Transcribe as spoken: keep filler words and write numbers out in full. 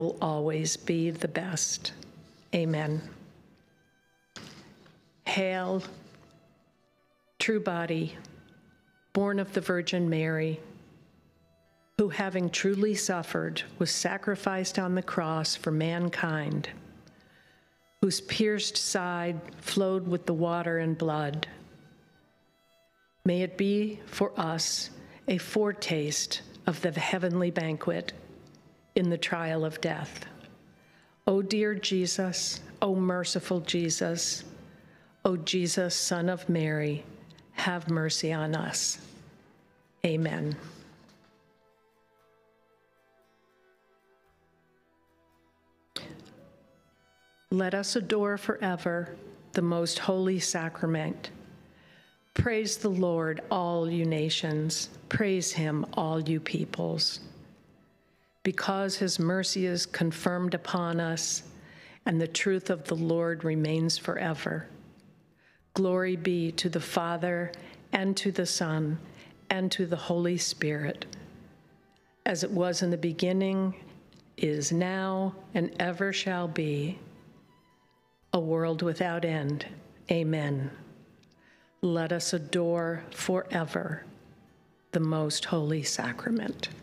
will always be the best. Amen. Hail, true body, born of the Virgin Mary, who having truly suffered was sacrificed on the cross for mankind, whose pierced side flowed with the water and blood. May it be for us a foretaste of the heavenly banquet in the trial of death. O dear Jesus, O merciful Jesus, O Jesus, Son of Mary, have mercy on us. Amen. Let us adore forever the most holy sacrament. Praise the Lord, all you nations. Praise him, all you peoples. Because his mercy is confirmed upon us, and the truth of the Lord remains forever. Glory be to the Father, and to the Son, and to the Holy Spirit, as it was in the beginning, is now, and ever shall be, a world without end. Amen. Let us adore forever the most holy sacrament.